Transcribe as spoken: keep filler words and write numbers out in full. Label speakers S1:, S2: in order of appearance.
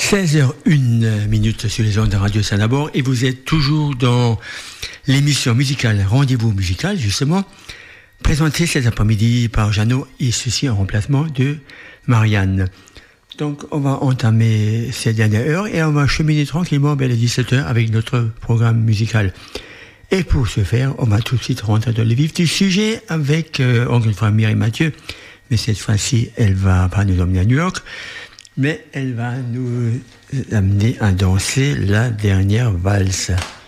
S1: seize heures une minute sur les ondes de Radio Saint-Nabord et vous êtes toujours dans l'émission musicale Rendez-vous musical, justement, présentée cet après-midi par Jeannot et ceci en remplacement de Marianne. Donc on va entamer cette dernière heure et on va cheminer tranquillement vers les dix-sept heures avec notre programme musical. Et pour ce faire, on va tout de suite rentrer dans le vif du sujet avec, euh, encore une fois, Mireille Mathieu, mais cette fois-ci, elle va pas nous emmener à New York, mais elle va nous amener à danser la dernière valse.